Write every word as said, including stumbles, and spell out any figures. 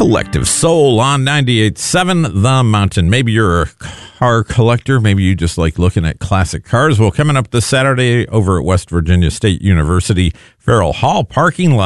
Collective Soul on ninety-eight point seven The Mountain. Maybe you're a car collector. Maybe you just like looking at classic cars. Well, coming up this Saturday over at West Virginia State University Farrell Hall parking lot.